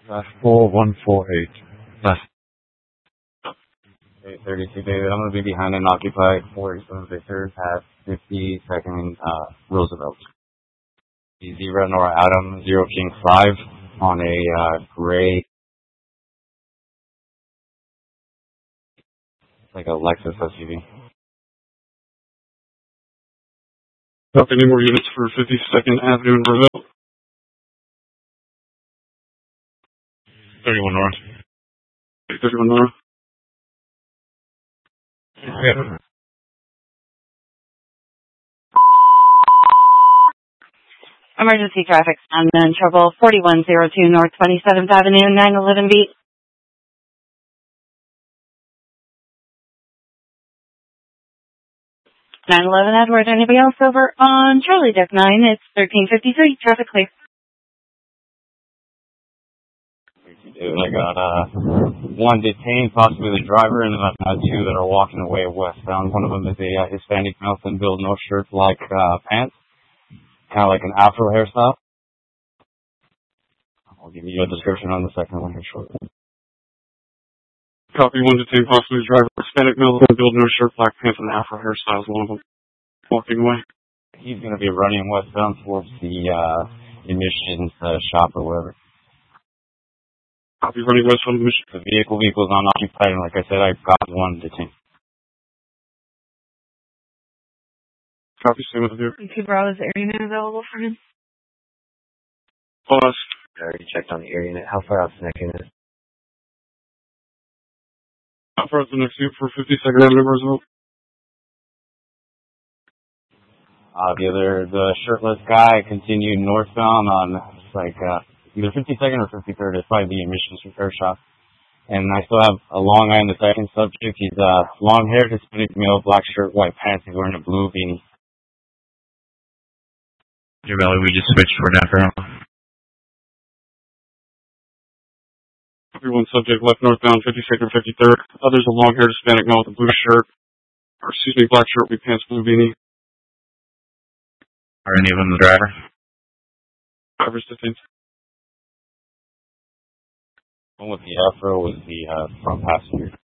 /4148. Left. 32 David, I'm going to be behind an occupied 47 Victor past 52nd Roosevelt. Zebra Nora Adam 0 King 5 on a gray, like a Lexus SUV. Copy, any more units for 52nd Avenue in Roosevelt? 31 North. 31 North. Yeah. Emergency traffic on then trouble 4102 North 27th Avenue, 911 beat. 911 Edward, anybody else over on Charlie Deck 9? It's 1353, traffic clear. I got one detained, possibly the driver, and then I've got two that are walking away westbound. One of them is a Hispanic male, thin-built, no shirt, black pants, kind of like an afro hairstyle. I'll give you a description on the second one here shortly. Copy, one detained, possibly the driver, Hispanic male, thin-built, no shirt, black pants, and afro hairstyle is one of them. Walking away. He's going to be running westbound towards the emissions shop or whatever. Copy, running westbound emissions. The vehicle's unoccupied, and like I said, I've got one detained. Copy, same with you. 2 Bravo, is the area unit available for him? Pause. I already checked on the area unit. How far out the next unit? How far out the next unit for 52nd Avenue, Roosevelt? The shirtless guy continued northbound on, either 52nd or 53rd. It's probably the emissions repair shop. And I still have a long eye on the second subject. He's long-haired, Hispanic male, black shirt, white pants. He's wearing a blue beanie. Your Valley, we just switched for Napa. One subject left northbound, 52nd or 53rd. Others a long-haired Hispanic male with a blue shirt, black shirt, white pants, blue beanie. Are any of them the driver? Driver's detained. One with the afro was the front passenger.